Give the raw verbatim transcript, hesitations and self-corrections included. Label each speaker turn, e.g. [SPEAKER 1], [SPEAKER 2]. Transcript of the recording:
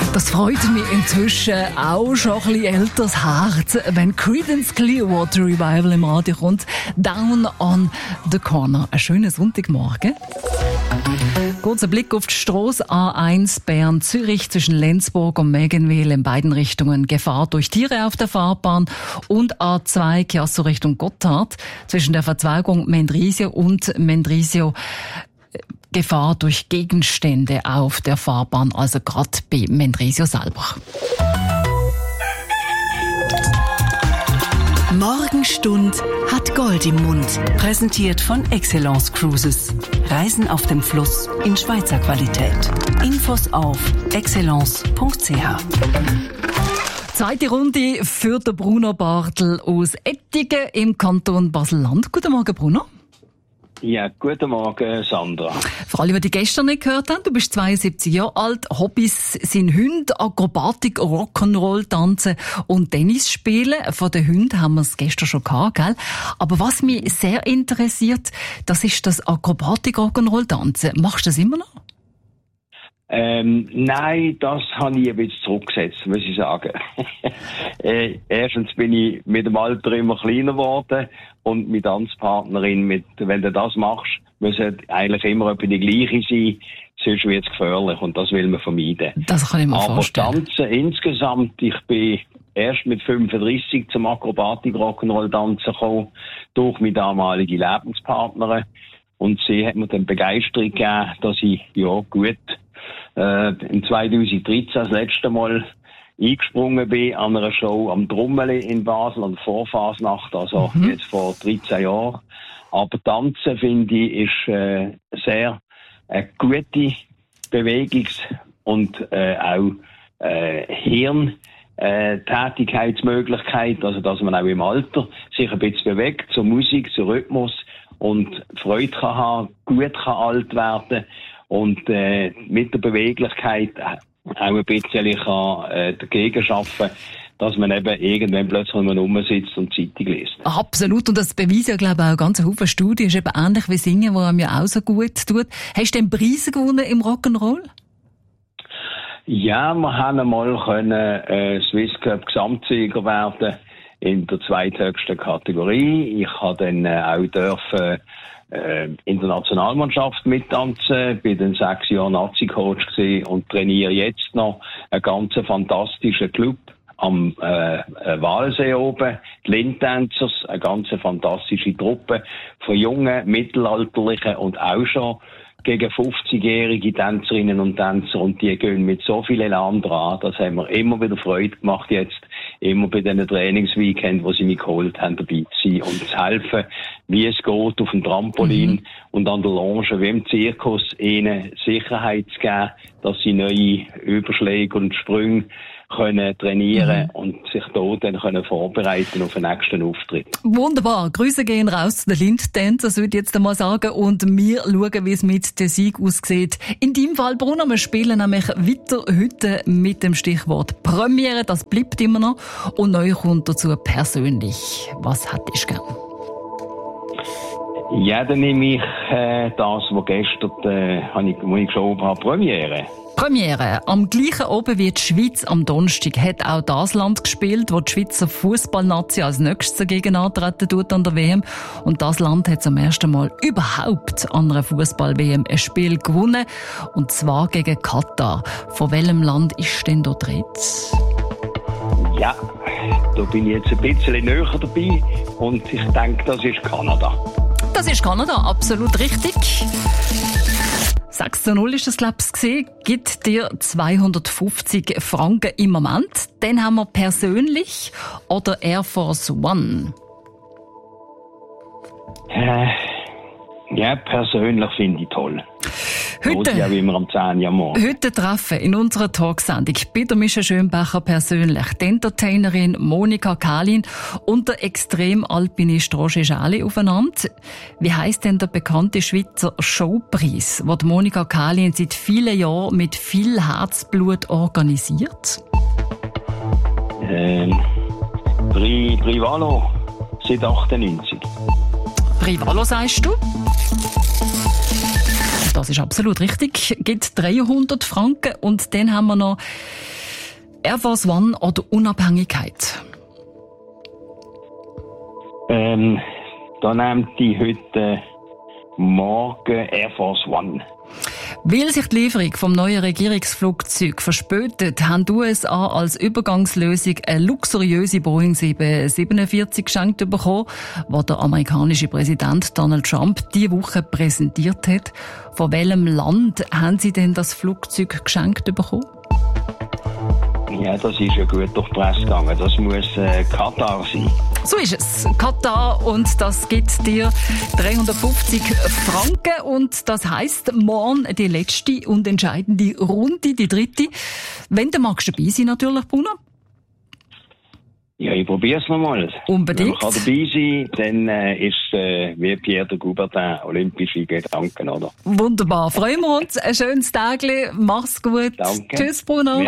[SPEAKER 1] Das freut mich inzwischen auch schon ein bisschen älteres Herz, wenn Creedence Clearwater Revival im Radio kommt. Down on the Corner. Ein schöner Sonntagmorgen. Kurzer Blick auf die Strasse A eins Bern-Zürich zwischen Lenzburg und Megenwil in beiden Richtungen. Gefahr durch Tiere auf der Fahrbahn. Und A zwei Chiasso Richtung Gotthard zwischen der Verzweigung Mendrisio und Mendrisio. Gefahr durch Gegenstände auf der Fahrbahn, also gerade bei Mendrisio selber.
[SPEAKER 2] Morgenstund hat Gold im Mund. Präsentiert von Excellence Cruises. Reisen auf dem Fluss in Schweizer Qualität. Infos auf excellence punkt c h.
[SPEAKER 1] Zweite Runde für den Bruno Bartel aus Ettigen im Kanton Basel-Land. Guten Morgen, Bruno.
[SPEAKER 3] Ja, guten Morgen, Sandra.
[SPEAKER 1] Vor allem, die die gestern nicht gehört haben, du bist zweiundsiebzig Jahre alt, Hobbys sind Hunde, Akrobatik, Rock'n'Roll, Tanzen und Tennis spielen. Von den Hunden haben wir es gestern schon gehabt, gell? Aber was mich sehr interessiert, das ist das Akrobatik, Rock'n'Roll, Tanzen. Machst du das immer noch?
[SPEAKER 3] Ähm, nein, das habe ich ein bisschen zurückgesetzt, muss ich sagen. äh, erstens bin ich mit dem Alter immer kleiner geworden und mit Tanzpartnerin, mit, wenn du das machst, müssen eigentlich immer etwa die gleiche sein, sonst wird es gefährlich und das will man vermeiden.
[SPEAKER 1] Das kann ich mir
[SPEAKER 3] Aber
[SPEAKER 1] vorstellen.
[SPEAKER 3] Aber Tanzen insgesamt, ich bin erst mit fünfunddreissig zum Akrobatik Rock'n'Roll Tanzen gekommen, durch meine damalige Lebenspartnerin. Und sie hat mir dann Begeisterung gegeben, dass ich, ja, gut, äh, im zweitausenddreizehn das letzte Mal eingesprungen bin an einer Show am Drummeli in Basel, an der Vorfasnacht, also mhm. jetzt vor dreizehn Jahren. Aber Tanzen, finde ich, ist äh, sehr eine gute Bewegungs- und äh, auch äh, Hirn- Äh, Tätigkeitsmöglichkeit, also dass man auch im Alter sich ein bisschen bewegt, zur Musik, zum Rhythmus und Freude kann haben, gut kann alt werden und äh, mit der Beweglichkeit auch ein bisschen kann, äh, dagegen arbeiten, dass man eben irgendwann plötzlich nur rumsitzt und Zeitung liest.
[SPEAKER 1] Absolut, und das beweisen ja, glaube ich, auch ganz Haufen Studien. Ist eben ähnlich wie Singen, wo einem ja auch so gut tut. Hast du denn Preise gewonnen im Rock'n'Roll?
[SPEAKER 3] Ja, wir haben einmal können, äh, Swiss Cup Gesamtsieger werden in der zweithöchsten Kategorie. Ich habe dann äh, auch dürfen, äh, in der Nationalmannschaft mittanzen, bin dann sechs Jahre Nazi-Coach gewesen und trainiere jetzt noch einen ganz fantastischen Club am äh, Walensee oben, die Lindtänzers, eine ganz fantastische Truppe von jungen, mittelalterlichen und auch schon gegen fünfzigjährige Tänzerinnen und Tänzer und die gehen mit so viel Elan dran. Das haben wir immer wieder Freude gemacht jetzt, immer bei diesen Trainingsweekend, wo sie mich geholt haben, dabei zu sein und zu helfen, wie es geht auf dem Trampolin mhm. und an der Longe, wie im Zirkus, ihnen Sicherheit zu geben, dass sie neue Überschläge und Sprünge können trainieren mhm. und sich dort dann können vorbereiten auf den nächsten Auftritt.
[SPEAKER 1] Wunderbar. Grüße gehen raus zu den Lindtänzern, würde ich jetzt einmal sagen. Und wir schauen, wie es mit dem Sieg aussieht. In deinem Fall, Bruno, wir spielen nämlich weiter heute mit dem Stichwort Premiere. Das bleibt immer noch. Und neu kommt dazu persönlich. Was hättest du gern?
[SPEAKER 3] Ja, dann nehme ich äh, das, was gestern äh, habe ich, wo ich geschoben habe, Premiere.
[SPEAKER 1] Premiere. Am gleichen Oben wie die Schweiz am Donnerstag hat auch das Land gespielt, wo die Schweizer Fußballnazi als nächstes dagegen antreten tut an der W M. Und das Land hat zum ersten Mal überhaupt an einer Fußball-W M ein Spiel gewonnen. Und zwar gegen Katar. Von welchem Land ist denn da drin?
[SPEAKER 3] Ja, da bin ich jetzt ein bisschen näher dabei. Und ich denke, das ist Kanada.
[SPEAKER 1] Das ist Kanada, absolut richtig. sechs zu null ist das, glaube ich, gewesen. Gibt dir zweihundertfünfzig Franken im Moment. Dann haben wir persönlich oder Air Force One.
[SPEAKER 3] Äh, ja, persönlich finde ich toll.
[SPEAKER 1] Heute,
[SPEAKER 3] ja, wie wir am zehn Uhr morgen.
[SPEAKER 1] heute treffen in unserer Talksendung bei der Mischa Schönbacher persönlich die Entertainerin Monika Kalin und der Extremalpinist Roger Schäli aufeinander. Wie heisst denn der bekannte Schweizer Showpreis, den Monika Kalin seit vielen Jahren mit viel Herzblut organisiert?
[SPEAKER 3] Ähm, Pri, Privalo, seit achtundneunzig.
[SPEAKER 1] Privalo, sagst du? Das ist absolut richtig. Gibt dreihundert Franken. Und dann haben wir noch Air Force One oder Unabhängigkeit.
[SPEAKER 3] Ähm, da nehmt die heute morgen Air Force One.
[SPEAKER 1] Weil sich die Lieferung vom neuen Regierungsflugzeug verspätet, haben die U S A als Übergangslösung eine luxuriöse Boeing sieben siebenundvierzig geschenkt bekommen, die der amerikanische Präsident Donald Trump diese Woche präsentiert hat. Von welchem Land haben Sie denn das Flugzeug geschenkt bekommen?
[SPEAKER 3] Ja, das ist ja gut durch die Presse gegangen. Das muss äh, Katar sein.
[SPEAKER 1] So ist es. Katar, und das gibt dir dreihundertfünfzig Franken. Und das heisst, morgen die letzte und entscheidende Runde, die dritte. Wenn du magst dabei sein, natürlich, Bruno.
[SPEAKER 3] Ja, ich probiere es nochmal.
[SPEAKER 1] Unbedingt.
[SPEAKER 3] Wenn man dabei sein kann, dann äh, ist es äh, wie Pierre de Coubertin, olympische Gedanken, oder?
[SPEAKER 1] Wunderbar. Freuen wir uns. Ein schönes Tag. Mach's gut.
[SPEAKER 3] Danke.
[SPEAKER 1] Tschüss, Bruno.